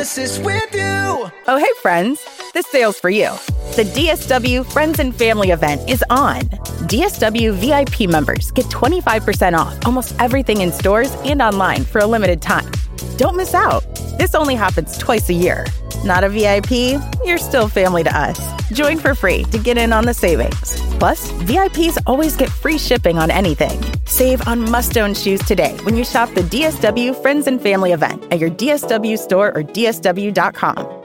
Genesis with you. Oh, hey, friends. This sale's for you. The DSW Friends and Family event is on. DSW VIP members get 25% off almost everything in stores and online for a limited time. Don't miss out. This only happens twice a year. Not a VIP? You're still family to us. Join for free to get in on the savings. Plus, VIPs always get free shipping on anything. Save on must-own shoes today when you shop the DSW Friends and Family event at your DSW store or DSW.com.